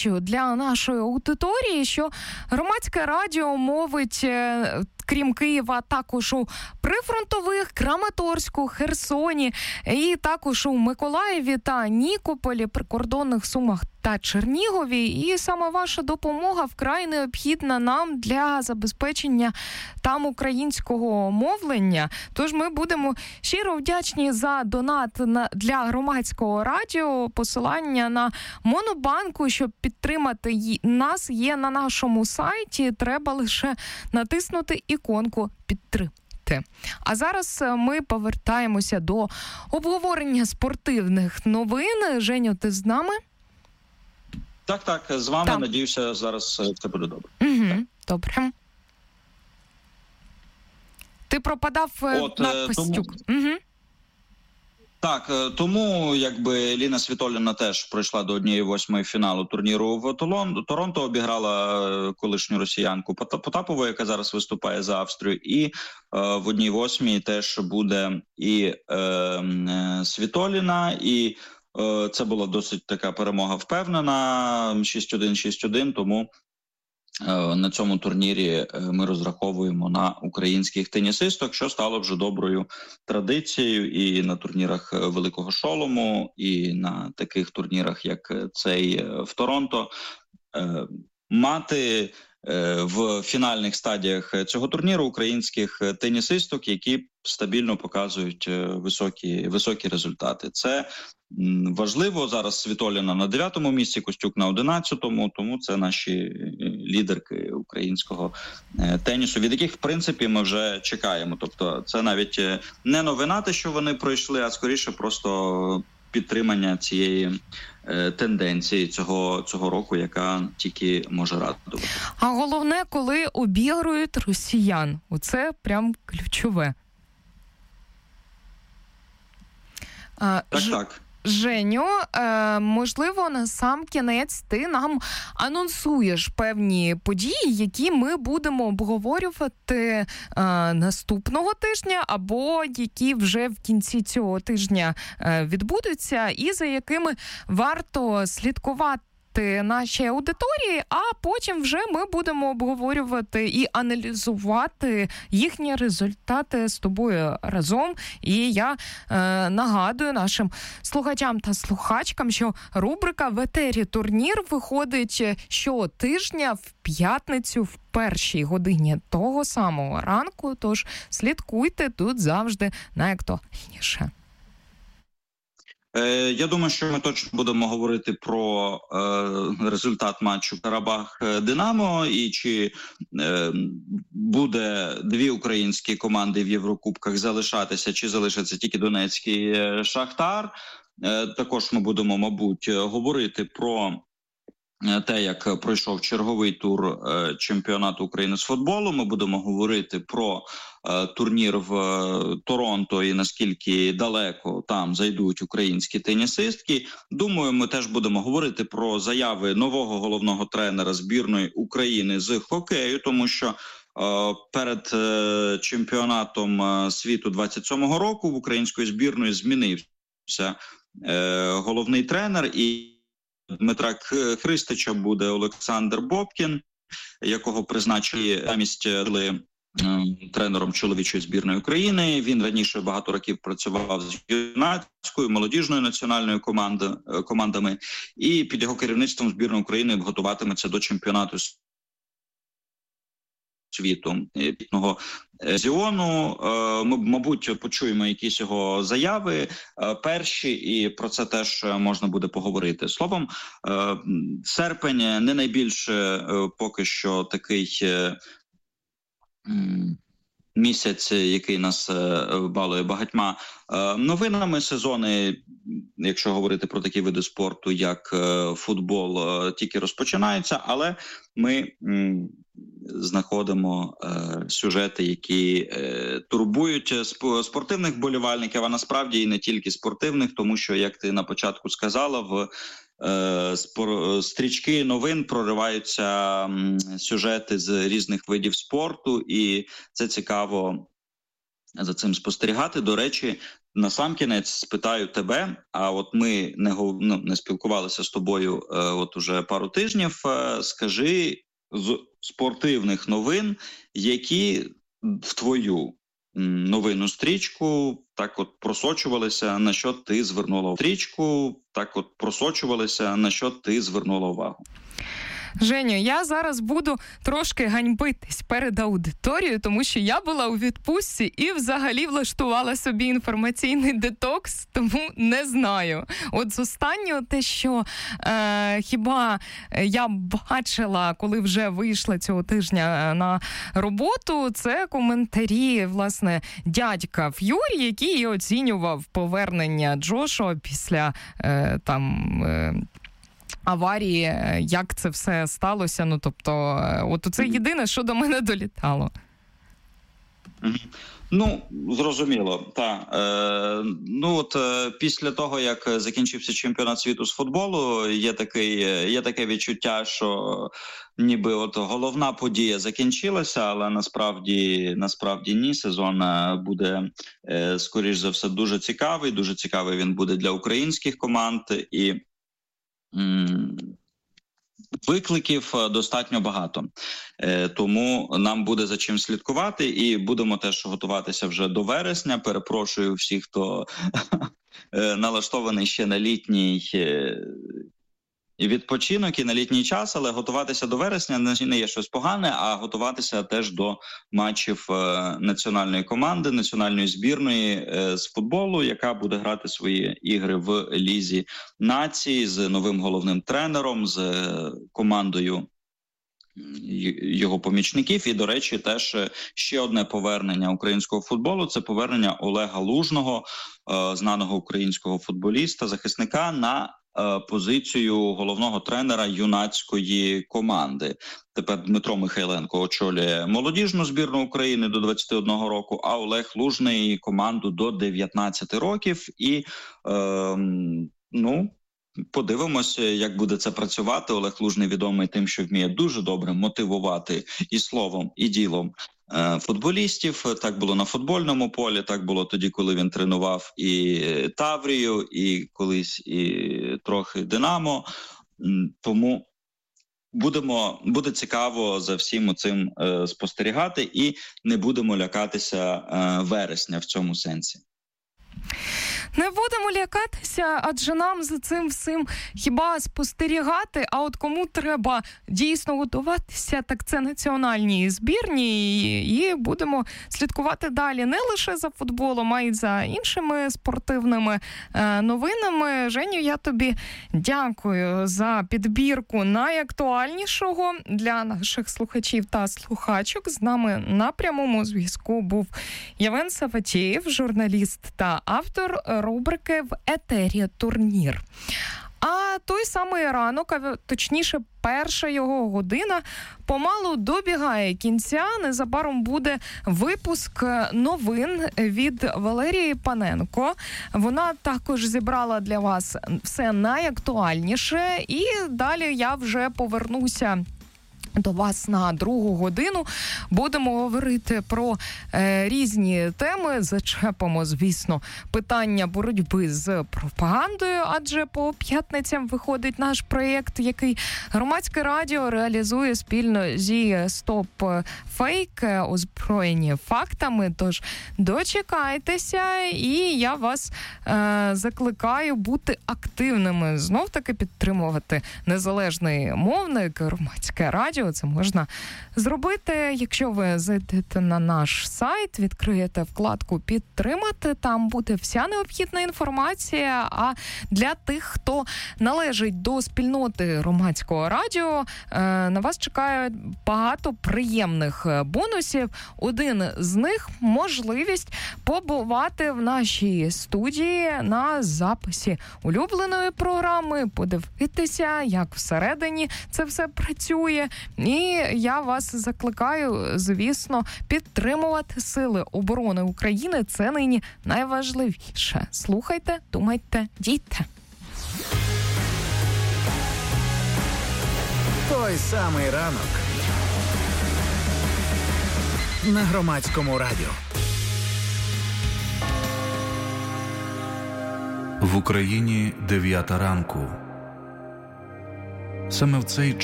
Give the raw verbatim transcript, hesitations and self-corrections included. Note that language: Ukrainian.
Нагадую для нашої аудиторії, що громадське радіо мовить, крім Києва, також у прифронтових, Краматорську, Херсоні, і також у Миколаєві та Нікополі, прикордонних Сумах та Чернігові. І саме ваша допомога вкрай необхідна нам для забезпечення там українського мовлення. Тож ми будемо щиро вдячні за донат для громадського радіо. Посилання на Монобанку, щоб підтримати нас, є на нашому сайті. Треба лише натиснути іконку «Підтримати». А зараз ми повертаємося до обговорення спортивних новин. Женю, ти з нами? Так, так, з вами. Так. Надіюся, зараз все буде добре. Угу, добре. Ти пропадав От, на Костюк. Тому... Угу. Так, тому якби Ліна Світоліна теж пройшла до однієї восьмої фіналу турніру в Торонто, обіграла колишню росіянку Потапову, яка зараз виступає за Австрію, і е, в одній восьмій теж буде і е, Світоліна, і е, це була досить така перемога впевнена, шість один, шість один, тому на цьому турнірі ми розраховуємо на українських тенісисток, що стало вже доброю традицією і на турнірах Великого Шолому, і на таких турнірах, як цей в Торонто. Мати в фінальних стадіях цього турніру українських тенісисток, які стабільно показують високі, високі результати. Це важливо. Зараз Світоліна на дев'ятому місці, Костюк на одинадцятому, тому це наші лідерки українського тенісу, від яких, в принципі, ми вже чекаємо. Тобто це навіть не новина, те, що вони пройшли, а скоріше просто підтримання цієї е, тенденції цього, цього року, яка тільки може радувати. А головне, коли обігрують росіян. Оце прям ключове. А, так, ж... так. Женю, е, можливо, на сам кінець ти нам анонсуєш певні події, які ми будемо обговорювати е, наступного тижня, або які вже в кінці цього тижня е, відбудуться, і за якими варто слідкувати нашій аудиторії, а потім вже ми будемо обговорювати і аналізувати їхні результати з тобою разом. І я е, нагадую нашим слухачам та слухачкам, що рубрика «В етері турнір» виходить щотижня в п'ятницю в першій годині того самого ранку, тож слідкуйте тут завжди найактуальніше. Я думаю, що ми точно будемо говорити про е, результат матчу Карабах-Динамо і чи е, буде дві українські команди в Єврокубках залишатися, чи залишиться тільки Донецький Шахтар. Е, також ми будемо, мабуть, говорити про те, як пройшов черговий тур е, чемпіонату України з футболу. Ми будемо говорити про е, турнір в е, Торонто і наскільки далеко там зайдуть українські тенісистки. Думаю, ми теж будемо говорити про заяви нового головного тренера збірної України з хокею, тому що е, перед е, чемпіонатом е, світу двадцять сьомого року в української збірної змінився е, головний тренер, і Дмитра Христича буде Олександр Бобкін, якого призначили замість тренером чоловічої збірної України. Він раніше багато років працював з юнацькою, молодіжною національною командою, командами, і під його керівництвом збірна України готуватиметься до чемпіонату світу пітного зіону. Ми, мабуть, почуємо якісь його заяви перші, і про це теж можна буде поговорити. Словом, серпень не найбільше поки що такий місяць, який нас балує багатьма новинами. Сезони, якщо говорити про такі види спорту, як футбол, тільки розпочинаються, але ми знаходимо е, сюжети, які е, турбують спортивних вболівальників, а насправді і не тільки спортивних, тому що, як ти на початку сказала, в е, спор, стрічки новин прориваються м, сюжети з різних видів спорту, і це цікаво за цим спостерігати. До речі, насамкінець спитаю тебе, а от ми не, ну, не спілкувалися з тобою е, от уже пару тижнів, е, скажи з спортивних новин, які в твою новинну стрічку так от просочувалися, на що ти звернула стрічку, так от просочувалися, на що ти звернула увагу. Женю, я зараз буду трошки ганьбитись перед аудиторією, тому що я була у відпустці і взагалі влаштувала собі інформаційний детокс, тому не знаю. От з останнього те, що е, хіба я бачила, коли вже вийшла цього тижня на роботу, це коментарі, власне, дядька Ф'юрі, який оцінював повернення Джошуа після е, там... Е, аварії, як це все сталося, ну, тобто, от це єдине, що до мене долітало. Ну, зрозуміло, так. Е, ну, от е, після того, як закінчився чемпіонат світу з футболу, є, такий, є таке відчуття, що ніби от головна подія закінчилася, але насправді, насправді ні. Сезон буде, е, скоріш за все, дуже цікавий. Дуже цікавий він буде для українських команд. І викликів достатньо багато, тому нам буде за чим слідкувати і будемо теж готуватися вже до вересня. Перепрошую всіх, хто налаштований ще на літній відпочинок і на літній час, але готуватися до вересня не є щось погане, а готуватися теж до матчів національної команди, національної збірної з футболу, яка буде грати свої ігри в Лізі націй з новим головним тренером, з командою його помічників. І, до речі, теж ще одне повернення українського футболу – це повернення Олега Лужного, знаного українського футболіста, захисника, на позицію головного тренера юнацької команди. Тепер Дмитро Михайленко очолює молодіжну збірну України до двадцяти одного року, а Олег Лужний команду до дев'ятнадцяти років. І, е, ну, подивимося, як буде це працювати. Олег Лужний відомий тим, що вміє дуже добре мотивувати і словом, і ділом футболістів. Так було на футбольному полі, так було тоді, коли він тренував і Таврію, і колись і трохи Динамо. Тому будемо, буде цікаво за всім цим е, спостерігати і не будемо лякатися е, вересня в цьому сенсі. Не будемо лякатися, адже нам за цим всім хіба спостерігати, а от кому треба дійсно готуватися, так це національні збірні, і, і будемо слідкувати далі не лише за футболом, а й за іншими спортивними е, новинами. Женю, я тобі дякую за підбірку найактуальнішого для наших слухачів та слухачок. З нами на прямому зв'язку був Євген Саватєєв, журналіст та автор рубрики «В етері турнір». А той самий ранок, а точніше перша його година, помалу добігає кінця. Незабаром буде випуск новин від Валерії Паненко. Вона також зібрала для вас все найактуальніше. І далі я вже повернуся до вас на другу годину. Будемо говорити про е, різні теми. Зачепимо, звісно, питання боротьби з пропагандою, адже по п'ятницям виходить наш проєкт, який Громадське радіо реалізує спільно зі Стоп Фейк, озброєні фактами. Тож дочекайтеся, і я вас е, закликаю бути активними. Знов-таки підтримувати незалежний мовник, Громадське радіо. Це можна зробити, якщо ви зайдете на наш сайт, відкриєте вкладку «Підтримати», там буде вся необхідна інформація. А для тих, хто належить до спільноти Громадського радіо, на вас чекає багато приємних бонусів. Один з них – можливість побувати в нашій студії на записі улюбленої програми, подивитися, як всередині це все працює. І я вас закликаю, звісно, підтримувати Сили оборони України. Це нині найважливіше. Слухайте, думайте, дійте. Той самий ранок на Громадському радіо. В Україні дев'ята ранку. Саме в цей